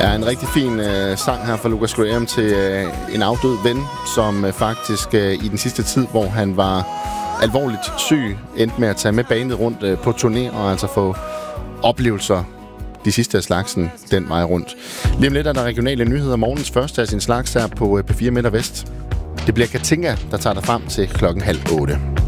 Ja, en rigtig fin sang her fra Lucas Graham til en afdød ven, som faktisk i den sidste tid, hvor han var alvorligt syg, endte med at tage med bandet rundt på turné og altså få oplevelser de sidste af slagsen den vej rundt. Lige om lidt er der regionale nyheder, morgens første af sin slags her på P4 Midt og Vest. Det bliver Katinka, der tager dig frem til 7:30.